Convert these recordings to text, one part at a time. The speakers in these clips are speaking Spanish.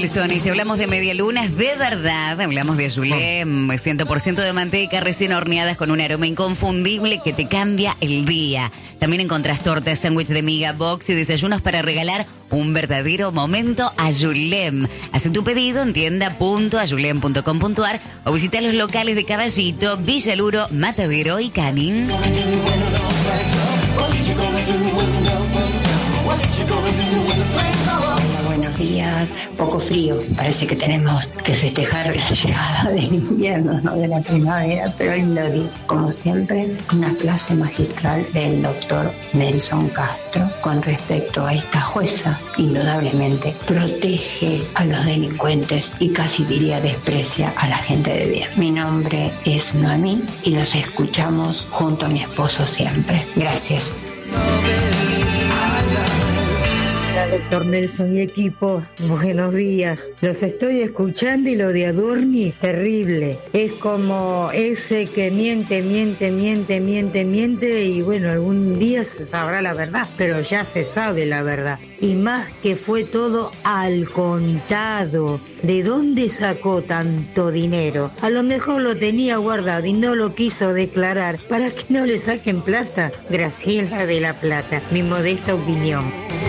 Nelson. Y si hablamos de medialunas, de verdad, hablamos de Julem, 100% de manteca recién horneadas con un aroma inconfundible que te cambia el día. También encontrás tortas, sándwich de miga, box y desayunos para regalar un verdadero momento a Julem. Haz tu pedido en tienda.ayulem.com.ar o visita los locales de Caballito, Villaluro, Matadero y Canin. Buenos días, poco frío, parece que tenemos que festejar la llegada del invierno, no de la primavera, pero lindo día. Como siempre, una clase magistral del doctor Nelson Castro con respecto a esta jueza. Indudablemente protege a los delincuentes y casi diría desprecia a la gente de bien. Mi nombre es Noemí y los escuchamos junto a mi esposo siempre. Gracias. Hola, doctor Nelson y equipo, buenos días. Los estoy escuchando y lo de Adorni, terrible. Es como ese que miente y bueno, algún día se sabrá la verdad, pero ya se sabe la verdad. Y más que fue todo al contado. ¿De dónde sacó tanto dinero? A lo mejor lo tenía guardado y no lo quiso declarar para que no le saquen plata. Graciela de la Plata, mi modesta opinión.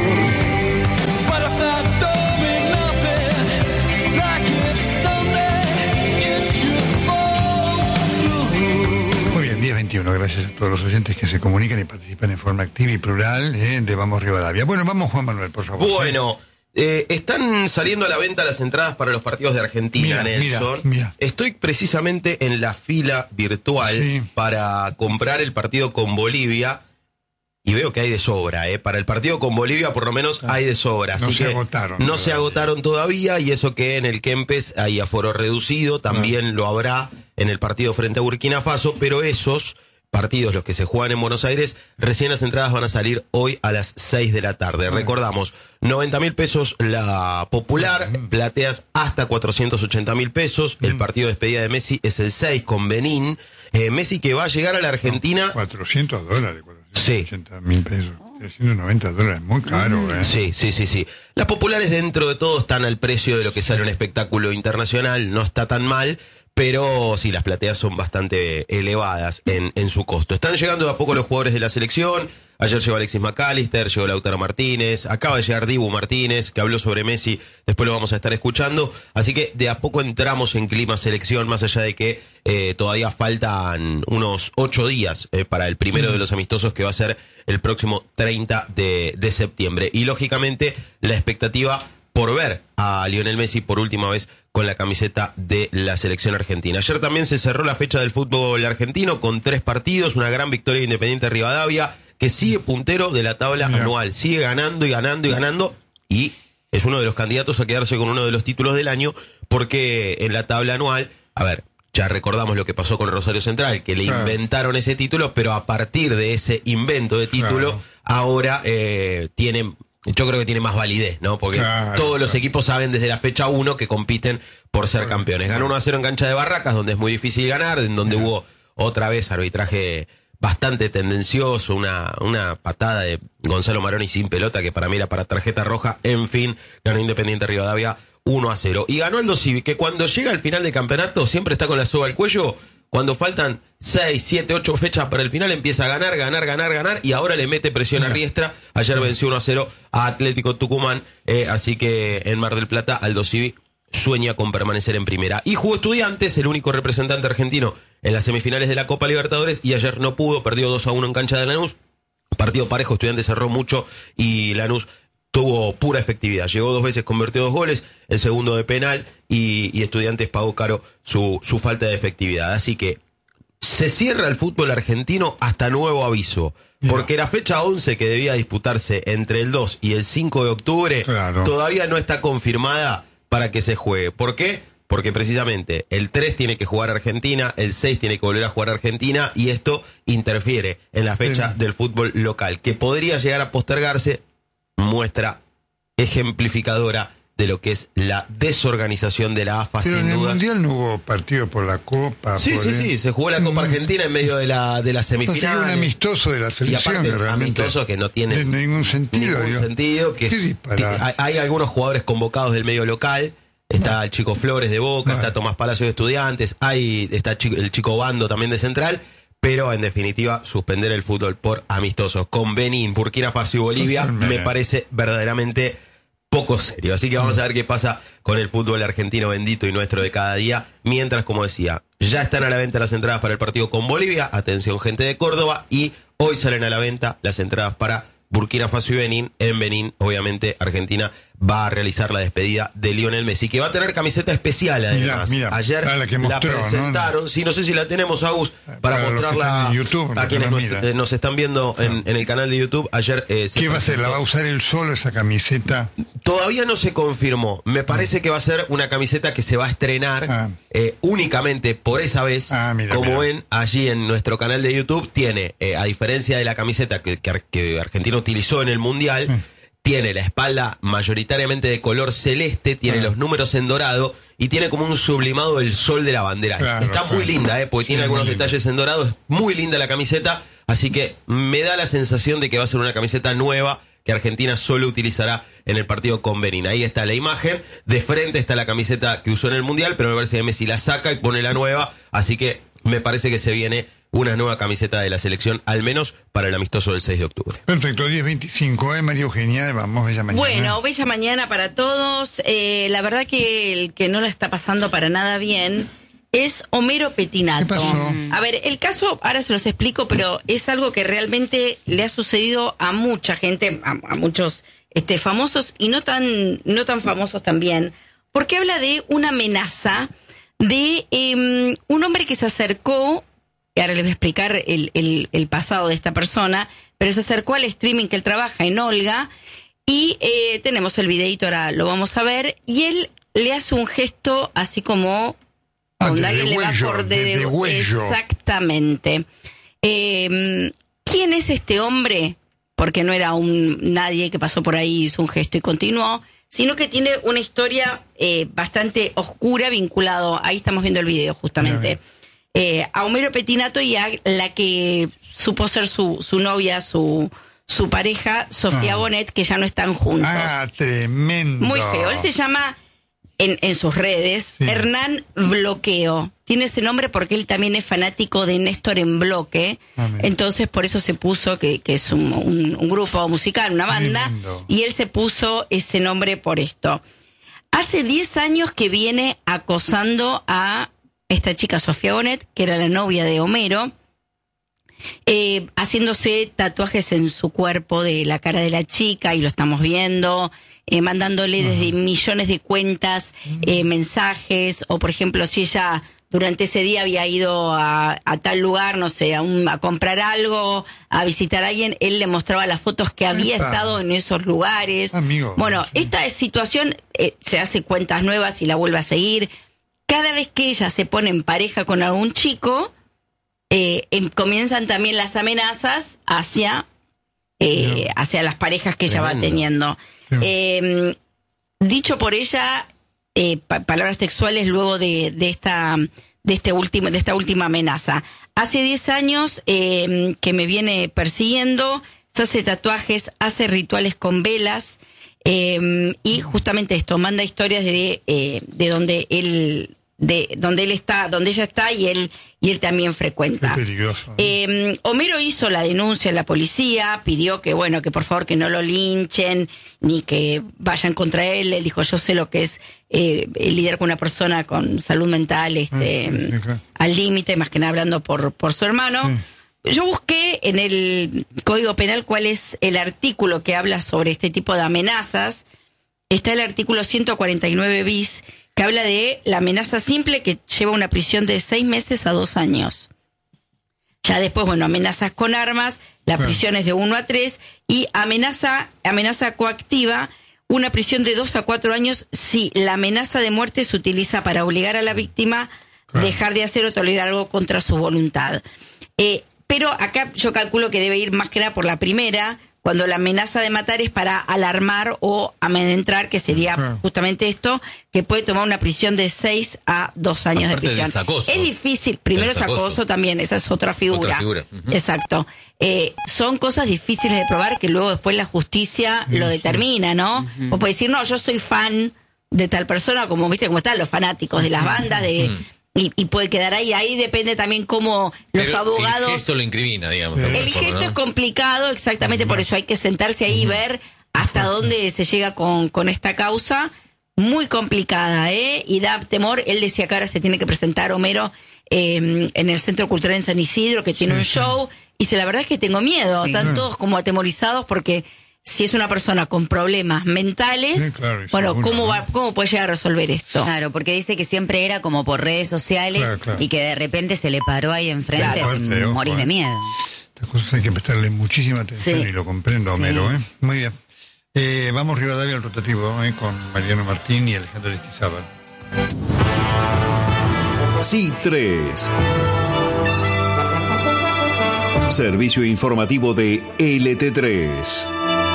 Muy bien, 10:21. Gracias a todos los oyentes que se comunican y participan en forma activa y plural de Vamos Rivadavia. Bueno, vamos Juan Manuel, por favor. Bueno, están saliendo a la venta las entradas para los partidos de Argentina, Nelson. Mira. Estoy precisamente en la fila virtual para comprar el partido con Bolivia. Y veo que hay de sobra, Para el partido con Bolivia por lo menos hay de sobra. No Así se que agotaron. No se agotaron todavía, y eso que en el Kempes hay aforo reducido, también lo habrá en el partido frente a Burkina Faso, pero esos partidos, los que se juegan en Buenos Aires, recién las entradas van a salir hoy a las 6 de la tarde. Recordamos, 90.000 pesos la popular, plateas hasta 480.000 pesos. El partido de despedida de Messi es el 6 con Benín. Messi que va a llegar a la Argentina. $400, Sí. 480.000 pesos. $390, muy caro, Sí. Las populares dentro de todo están al precio de lo que sale un espectáculo internacional, no está tan mal, pero sí, las plateas son bastante elevadas en su costo. Están llegando de a poco los jugadores de la selección. Ayer llegó Alexis McAllister, llegó Lautaro Martínez, acaba de llegar Dibu Martínez, que habló sobre Messi, después lo vamos a estar escuchando. Así que de a poco entramos en clima selección, más allá de que todavía faltan unos 8 días para el primero de los amistosos, que va a ser el próximo 30 de septiembre. Y lógicamente la expectativa por ver a Lionel Messi por última vez con la camiseta de la selección argentina. Ayer también se cerró la fecha del fútbol argentino con 3 partidos, una gran victoria de Independiente Rivadavia, que sigue puntero de la tabla anual, sigue ganando, y es uno de los candidatos a quedarse con uno de los títulos del año, porque en la tabla anual, ya recordamos lo que pasó con Rosario Central, que le inventaron ese título, pero a partir de ese invento de título, ahora yo creo que tiene más validez, ¿no? Porque todos los equipos saben desde la fecha 1 que compiten por ser campeones. Ganó 1-0 en cancha de Barracas, donde es muy difícil ganar, en donde hubo otra vez arbitraje bastante tendencioso, una patada de Gonzalo Maroni sin pelota, que para mí era para tarjeta roja. En fin, ganó Independiente Rivadavia 1-0. Y ganó Aldo Civi, que cuando llega al final de campeonato siempre está con la soga al cuello. Cuando faltan 6, 7, 8 fechas para el final, empieza a ganar, y ahora le mete presión a Riestra. Ayer venció 1-0 a Atlético Tucumán, así que en Mar del Plata Aldo Civi sueña con permanecer en primera. Y jugó Estudiantes, el único representante argentino en las semifinales de la Copa Libertadores, y ayer no pudo, perdió 2-1 en cancha de Lanús. Partido parejo, Estudiantes cerró mucho y Lanús tuvo pura efectividad. Llegó 2 veces, convirtió 2 goles, el segundo de penal, y Estudiantes pagó caro su falta de efectividad. Así que se cierra el fútbol argentino hasta nuevo aviso. Porque la fecha 11, que debía disputarse entre el 2 y el 5 de octubre, todavía no está confirmada para que se juegue. ¿Por qué? Porque precisamente el 3 tiene que jugar Argentina, el 6 tiene que volver a jugar Argentina, y esto interfiere en la fecha del fútbol local, que podría llegar a postergarse. Muestra ejemplificadora de lo que es la desorganización de la AFA, pero sin duda. En el Mundial no hubo partido por la Copa. Sí, se jugó la Copa Argentina en medio de la semifinal. Entonces, un amistoso de la selección. Y aparte, que realmente amistoso que no tiene ningún sentido. Que hay algunos jugadores convocados del medio local, Está el chico Flores de Boca, está Tomás Palacio de Estudiantes, está el chico Bando también de Central, pero en definitiva suspender el fútbol por amistosos con Benín, Burkina Faso y Bolivia me parece verdaderamente poco serio. Así que vamos a ver qué pasa con el fútbol argentino bendito y nuestro de cada día. Mientras, como decía, ya están a la venta las entradas para el partido con Bolivia. Atención, gente de Córdoba. Y hoy salen a la venta las entradas para Burkina Faso y Benín. En Benín, obviamente, Argentina va a realizar la despedida de Lionel Messi, que va a tener camiseta especial además. Mira, ayer la presentaron, sí, no sé si la tenemos, Agus, para mostrarla en YouTube, a quienes nos están viendo en el canal de YouTube. Ayer ¿qué va a hacer? ¿La va a usar él solo esa camiseta? Todavía no se confirmó. Me parece que va a ser una camiseta que se va a estrenar únicamente por esa vez. Como ven allí en nuestro canal de YouTube, tiene, a diferencia de la camiseta que Argentina utilizó en el Mundial, tiene la espalda mayoritariamente de color celeste, tiene los números en dorado y tiene como un sublimado del sol de la bandera. Está muy linda, porque tiene algunos detalles en dorado. Es muy linda la camiseta, así que me da la sensación de que va a ser una camiseta nueva que Argentina solo utilizará en el partido con Benín. Ahí está la imagen, de frente está la camiseta que usó en el Mundial, pero me parece que Messi la saca y pone la nueva, así que me parece que se viene una nueva camiseta de la selección, al menos para el amistoso del 6 de octubre. Perfecto, 10:25, María Eugenia, vamos, bella mañana. Bueno, bella mañana para todos. La verdad que el que no la está pasando para nada bien es Homero Pettinato. ¿Qué pasó? A ver, el caso, ahora se los explico, pero es algo que realmente le ha sucedido a mucha gente, a muchos famosos y no tan famosos también, porque habla de una amenaza de un hombre que se acercó. Y ahora les voy a explicar el pasado de esta persona, pero se acercó al streaming que él trabaja en Olga y tenemos el videito, ahora lo vamos a ver, y él le hace un gesto así como cuando alguien le va a correr huello. Exactamente. ¿Quién es este hombre? Porque no era nadie que pasó por ahí, hizo un gesto y continuó, sino que tiene una historia bastante oscura vinculado, ahí estamos viendo el video justamente, a Homero Pettinato y a la que supo ser su novia, su pareja, Sofía Bonet, que ya no están juntos. Tremendo. Muy feo. Él se llama, en sus redes, Hernán Bloqueo. Tiene ese nombre porque él también es fanático de Néstor en Bloque. Entonces, por eso se puso, que es un grupo musical, una banda, y él se puso ese nombre por esto. Hace 10 años que viene acosando a esta chica Sofía Bonet, que era la novia de Homero, haciéndose tatuajes en su cuerpo de la cara de la chica, y lo estamos viendo, mandándole desde millones de cuentas mensajes, o por ejemplo, si ella durante ese día había ido a tal lugar, no sé, a comprar algo, a visitar a alguien, él le mostraba las fotos que había estado en esos lugares. Bueno, esta situación se hace cuentas nuevas y la vuelve a seguir. Cada vez que ella se pone en pareja con algún chico, comienzan también las amenazas hacia las parejas que ella va teniendo. Dicho por ella, palabras textuales luego de esta última amenaza. Hace 10 años que me viene persiguiendo, se hace tatuajes, hace rituales con velas, y justamente esto, manda historias de donde él está, donde ella está y él también frecuenta. Qué peligroso. Homero hizo la denuncia a la policía, pidió que por favor que no lo linchen ni que vayan contra él. Le dijo, yo sé lo que es lidiar con una persona con salud mental al límite, más que nada hablando por su hermano. Yo busqué en el Código Penal cuál es el artículo que habla sobre este tipo de amenazas. Está el artículo 149 bis, que habla de la amenaza simple, que lleva una prisión de 6 meses a 2 años. Ya después, amenazas con armas, la prisión es de 1 a 3, y amenaza coactiva, una prisión de 2 a 4 años si la amenaza de muerte se utiliza para obligar a la víctima a dejar de hacer o tolerar algo contra su voluntad. Pero acá yo calculo que debe ir más que nada por la primera, cuando la amenaza de matar es para alarmar o amedrentar, que sería justamente esto, que puede tomar una prisión de 6 a 2 años de prisión. Es difícil, primero es acoso también, esa es otra figura. Exacto. Son cosas difíciles de probar que luego después la justicia lo determina, ¿no? O puede decir, no, yo soy fan de tal persona, como viste cómo están los fanáticos de las bandas, y puede quedar ahí depende también cómo los Pero abogados... el gesto lo incrimina, digamos. El gesto es complicado, exactamente, por eso hay que sentarse ahí y ver hasta dónde se llega con esta causa, muy complicada, y da temor. Él decía que ahora se tiene que presentar Homero en el Centro Cultural en San Isidro, que tiene un show, y la verdad es que tengo miedo, están todos como atemorizados porque si es una persona con problemas mentales, bueno, ¿cómo puede llegar a resolver esto? Claro, porque dice que siempre era como por redes sociales y que de repente se le paró ahí enfrente, morís de miedo. Estas cosas hay que prestarle muchísima atención y lo comprendo, Homero, Muy bien. Vamos Rivadavia al rotativo, con Mariano Martín y Alejandro Aristizábal. C3. Servicio informativo de LT3.